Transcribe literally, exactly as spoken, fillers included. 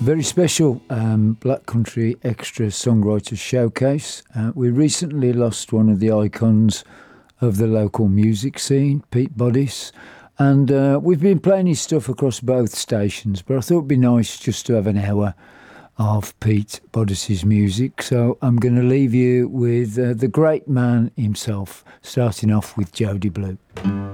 Very special um, Black Country Extra Songwriters Showcase. Uh, we recently lost one of the icons of the local music scene, Pete Bodice, and uh, we've been playing his stuff across both stations, but I thought it'd be nice just to have an hour of Pete Bodice's music. So I'm going to leave you with uh, the great man himself, starting off with Jody Blue.